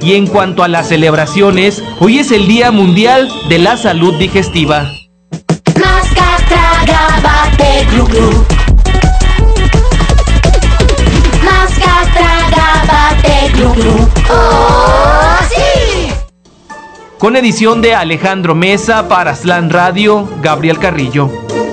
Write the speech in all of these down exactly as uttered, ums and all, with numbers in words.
Y en cuanto a las celebraciones, hoy es el Día Mundial de la Salud Digestiva. Masca, traga, bate, glu, glu. Masca, traga, bate, glu, glu. ¡Oh, sí! Con edición de Alejandro Mesa para Slam Radio, Gabriel Carrillo.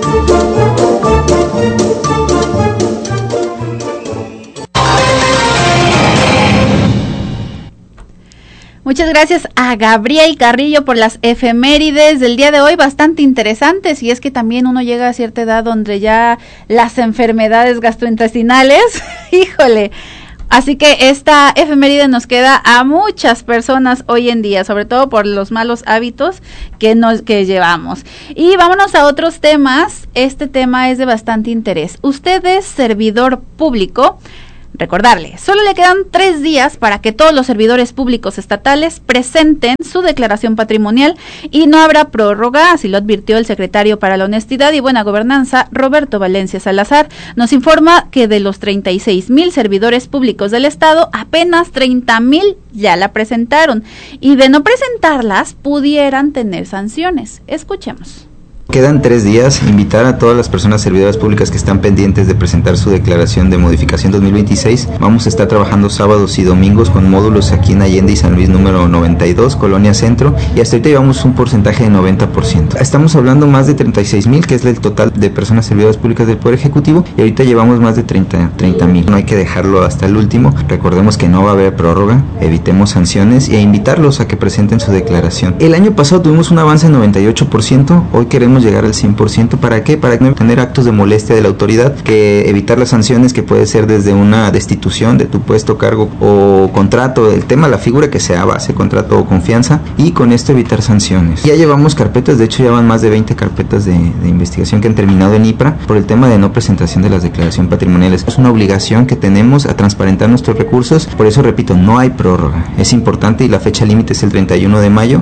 Muchas gracias a Gabriel Carrillo por las efemérides del día de hoy, bastante interesantes, y es que también uno llega a cierta edad donde ya las enfermedades gastrointestinales, híjole, así que esta efeméride nos queda a muchas personas hoy en día, sobre todo por los malos hábitos que nos que llevamos. Y vámonos a otros temas. Este tema es de bastante interés. Usted es servidor público. Recordarle, solo le quedan tres días para que todos los servidores públicos estatales presenten su declaración patrimonial y no habrá prórroga, así lo advirtió el secretario para la Honestidad y Buena Gobernanza, Roberto Valencia Salazar. Nos informa que de los treinta y seis mil servidores públicos del Estado, apenas treinta mil ya la presentaron y de no presentarlas pudieran tener sanciones. Escuchemos. Quedan tres días. Invitar a todas las personas servidoras públicas que están pendientes de presentar su declaración de modificación dos mil veintiséis. Vamos a estar trabajando sábados y domingos con módulos aquí en Allende y San Luis número noventa y dos, Colonia Centro, y hasta ahorita llevamos un porcentaje de noventa por ciento. Estamos hablando más de treinta y seis mil, que es el total de personas servidoras públicas del Poder Ejecutivo, y ahorita llevamos más de treinta mil. No hay que dejarlo hasta el último. Recordemos que no va a haber prórroga, evitemos sanciones y a invitarlos a que presenten su declaración. El año pasado tuvimos un avance de noventa y ocho por ciento, hoy queremos llegar al cien por ciento. ¿Para qué? Para no tener actos de molestia de la autoridad, que evitar las sanciones, que puede ser desde una destitución de tu puesto, cargo o contrato, el tema, la figura que sea base, contrato o confianza, y con esto evitar sanciones. Ya llevamos carpetas, de hecho ya van más de veinte carpetas de, de investigación que han terminado en I P R A por el tema de no presentación de las declaraciones patrimoniales. Es una obligación que tenemos a transparentar nuestros recursos, por eso repito, no hay prórroga. Es importante y la fecha límite es el treinta y uno de mayo.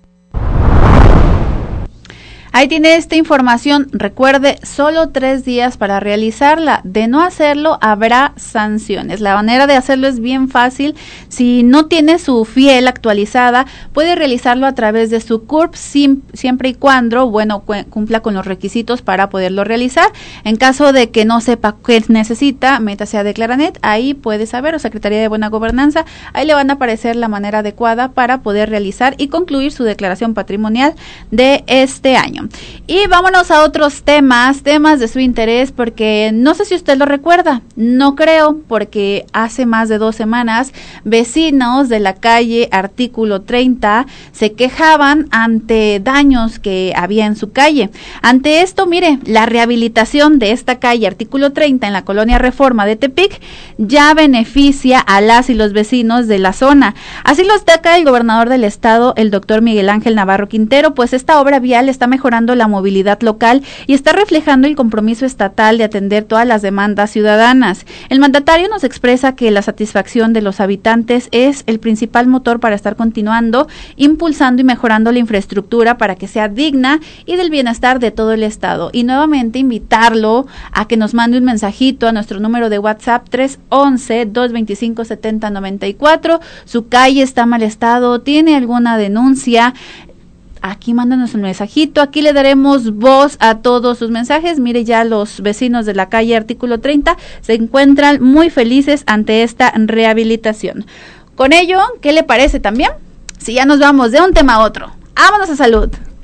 Ahí tiene esta información. Recuerde, solo tres días para realizarla. De no hacerlo, habrá sanciones. La manera de hacerlo es bien fácil. Si no tiene su fiel actualizada, puede realizarlo a través de su C U R P, sim, siempre y cuando, bueno, cu- cumpla con los requisitos para poderlo realizar. En caso de que no sepa qué necesita, métase a Declaranet. Ahí puede saber, o Secretaría de Buena Gobernanza. Ahí le van a aparecer la manera adecuada para poder realizar y concluir su declaración patrimonial de este año. Y vámonos a otros temas, temas de su interés, porque no sé si usted lo recuerda, no creo, porque hace más de dos semanas vecinos de la calle Artículo treinta se quejaban ante daños que había en su calle. Ante esto, mire, la rehabilitación de esta calle Artículo treinta en la colonia Reforma de Tepic ya beneficia a las y los vecinos de la zona. Así lo destaca el gobernador del estado, el doctor Miguel Ángel Navarro Quintero, pues esta obra vial está mejorando la movilidad local y está reflejando el compromiso estatal de atender todas las demandas ciudadanas. El mandatario nos expresa que la satisfacción de los habitantes es el principal motor para estar continuando, impulsando y mejorando la infraestructura para que sea digna y del bienestar de todo el estado. Y nuevamente invitarlo a que nos mande un mensajito a nuestro número de WhatsApp tres once, dos veinticinco, setenta noventa y cuatro. Su calle está mal estado, tiene alguna denuncia. Aquí mándanos un mensajito, aquí le daremos voz a todos sus mensajes. Mire, ya los vecinos de la calle Artículo treinta se encuentran muy felices ante esta rehabilitación. Con ello, ¿qué le parece también? Si ya nos vamos de un tema a otro. ¡Vámonos a salud!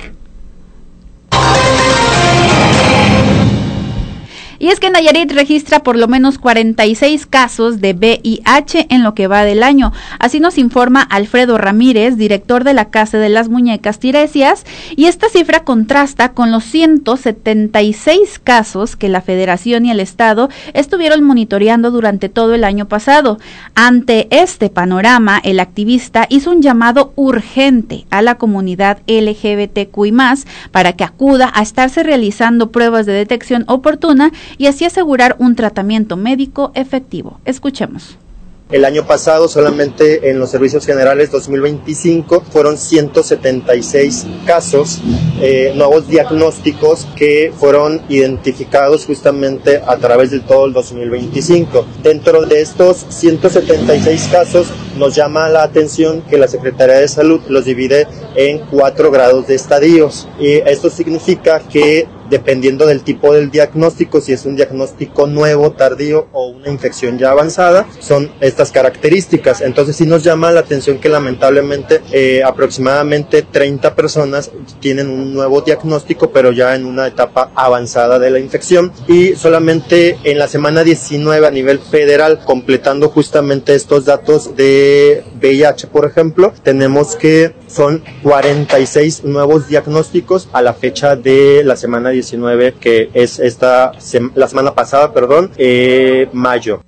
Y es que Nayarit registra por lo menos cuarenta y seis casos de V I H en lo que va del año. Así nos informa Alfredo Ramírez, director de la Casa de las Muñecas Tiresias, y esta cifra contrasta con los ciento setenta y seis casos que la Federación y el Estado estuvieron monitoreando durante todo el año pasado. Ante este panorama, el activista hizo un llamado urgente a la comunidad L G B T Q I más, para que acuda a estarse realizando pruebas de detección oportuna y así asegurar un tratamiento médico efectivo. Escuchemos. El año pasado solamente en los servicios generales dos mil veinticinco fueron ciento setenta y seis casos, eh, nuevos diagnósticos que fueron identificados justamente a través de todo el dos mil veinticinco. Dentro de estos ciento setenta y seis casos, nos llama la atención que la Secretaría de Salud los divide en cuatro grados de estadios. Y esto significa que dependiendo del tipo del diagnóstico, si es un diagnóstico nuevo, tardío o una infección ya avanzada, son estas características. Entonces sí nos llama la atención que lamentablemente eh, aproximadamente treinta personas tienen un nuevo diagnóstico, pero ya en una etapa avanzada de la infección, y solamente en la semana diecinueve a nivel federal, completando justamente estos datos de V I H, por ejemplo, tenemos que son cuarenta y seis nuevos diagnósticos a la fecha de la semana diecinueve, que es esta la semana pasada, perdón, eh, mayo.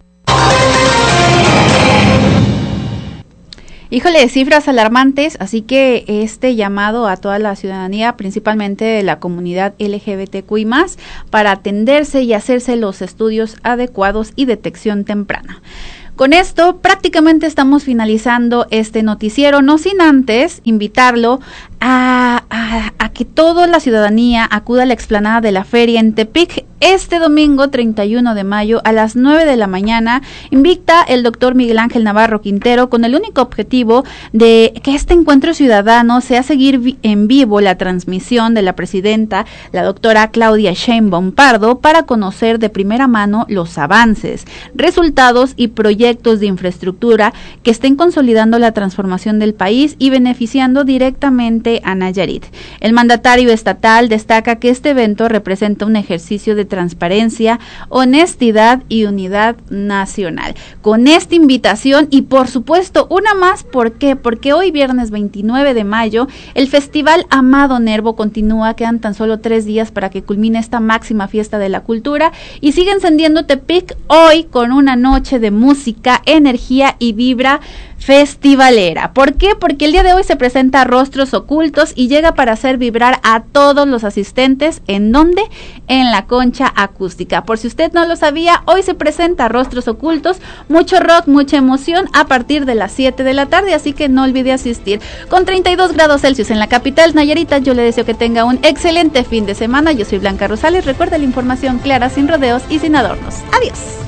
Híjole, cifras alarmantes, así que este llamado a toda la ciudadanía, principalmente de la comunidad L G B T Q I más, para atenderse y hacerse los estudios adecuados y detección temprana. Con esto prácticamente estamos finalizando este noticiero, no sin antes invitarlo a, a, a que toda la ciudadanía acuda a la explanada de la feria en Tepic este domingo treinta y uno de mayo a las nueve de la mañana. Invita el doctor Miguel Ángel Navarro Quintero con el único objetivo de que este encuentro ciudadano sea seguir vi- en vivo la transmisión de la presidenta, la doctora Claudia Sheinbaum Pardo, para conocer de primera mano los avances, resultados y proyectos de infraestructura que estén consolidando la transformación del país y beneficiando directamente a Nayarit. El mandatario estatal destaca que este evento representa un ejercicio de transparencia, honestidad y unidad nacional. Con esta invitación y por supuesto una más, ¿por qué? Porque hoy viernes veintinueve de mayo el Festival Amado Nervo continúa, quedan tan solo tres días para que culmine esta máxima fiesta de la cultura y sigue encendiendo Tepic hoy con una noche de música, energía y vibra festivalera. ¿Por qué? Porque el día de hoy se presenta Rostros Ocultos y llega para hacer vibrar a todos los asistentes. ¿En dónde? En la Concha Acústica. Por si usted no lo sabía, hoy se presenta Rostros Ocultos, mucho rock, mucha emoción a partir de las siete de la tarde, así que no olvide asistir. Con treinta y dos grados Celsius en la capital Nayarita, yo le deseo que tenga un excelente fin de semana. Yo soy Blanca Rosales. Recuerda la información clara, sin rodeos y sin adornos. Adiós.